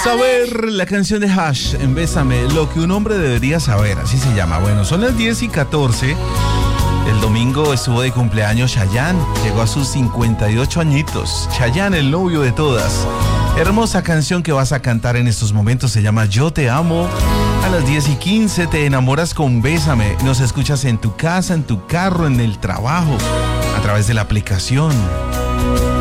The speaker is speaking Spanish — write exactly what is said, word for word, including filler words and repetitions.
Saber, la canción de Hash en Bésame, lo que un hombre debería saber, así se llama. Bueno, son las diez y catorce. El domingo estuvo de cumpleaños Chayanne, llegó a sus cincuenta y ocho añitos. Chayanne, el novio de todas. Hermosa canción que vas a cantar en estos momentos, se llama Yo Te Amo. A las diez y quince te enamoras con Bésame. Nos escuchas en tu casa, en tu carro, en el trabajo, a través de la aplicación.